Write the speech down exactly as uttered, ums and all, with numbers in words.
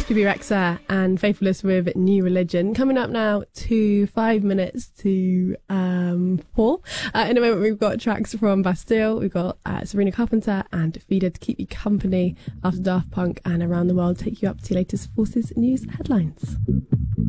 P B Rexa and Faithless with New Religion. Coming up now to five minutes to um, four. Uh, in a moment, we've got tracks from Bastille. We've got uh, Sabrina Carpenter and Feeder to keep you company after Daft Punk and Around the World take you up to latest Forces News headlines.